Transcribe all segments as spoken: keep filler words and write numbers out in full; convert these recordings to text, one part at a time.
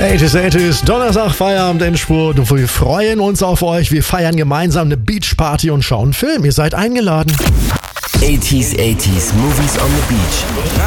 achtziger, achtziger, Donnerstag, Feierabend, Endspurt. Und wir freuen uns auf euch. Wir feiern gemeinsam eine Beachparty und schauen einen Film. Ihr seid eingeladen. achtziger, achtziger Movies on the Beach.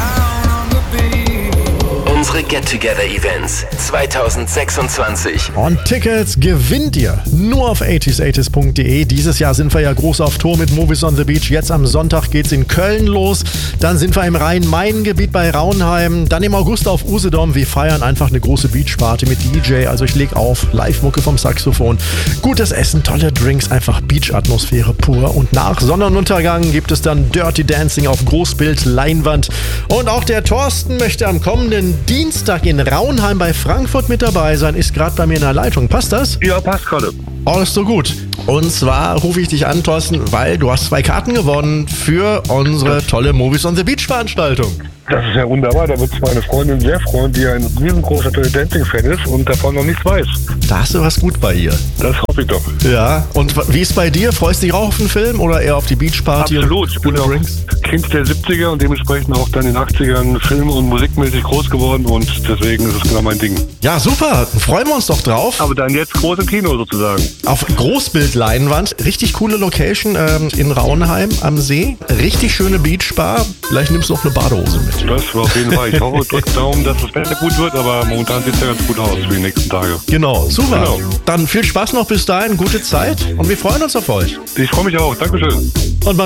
Unsere Get-Together-Events zwanzig sechsundzwanzig. Und Tickets gewinnt ihr nur auf achtziger achtziger punkt de. Dieses Jahr sind wir ja groß auf Tour mit Movies on the Beach. Jetzt am Sonntag geht's in Köln los. Dann sind wir im Rhein-Main-Gebiet bei Raunheim. Dann im August auf Usedom. Wir feiern einfach eine große Beachparty mit D J. Also ich leg auf, Live-Mucke vom Saxophon. Gutes Essen, tolle Drinks, einfach Beach-Atmosphäre pur. Und nach Sonnenuntergang gibt es dann Dirty Dancing auf Großbild, Leinwand. Und auch der Thorsten möchte am kommenden Dienstag in Raunheim bei Frankfurt mit dabei sein, ist gerade bei mir in der Leitung. Passt das? Ja, passt gerade. Alles so gut. Und zwar rufe ich dich an, Thorsten, weil du hast zwei Karten gewonnen für unsere tolle Movies on the Beach Veranstaltung. Das ist ja wunderbar, da wird sich meine Freundin sehr freuen, die ein riesengroßer Dirty Dancing-Fan ist und davon noch nichts weiß. Da hast du was gut bei ihr. Das hoffe ich doch. Ja, und wie ist bei dir? Freust du dich auch auf den Film oder eher auf die Beachparty? Absolut, ich bin auch Kind der siebziger und dementsprechend auch dann in den achtzigern film- und musikmäßig groß geworden und deswegen ist es genau mein Ding. Ja, super, freuen wir uns doch drauf. Aber dann jetzt groß im Kino sozusagen. Auf Großbildleinwand, richtig coole Location ähm, in Raunheim am See, richtig schöne Beachbar, vielleicht nimmst du noch eine Badehose mit. Das war auf jeden Fall. Ich hoffe, drückt Daumen, dass das Wetter gut wird, aber momentan sieht es ja ganz gut aus für die nächsten Tage. Genau, super. Genau. Dann viel Spaß noch bis dahin, gute Zeit und wir freuen uns auf euch. Ich freue mich auch. Dankeschön. Und beim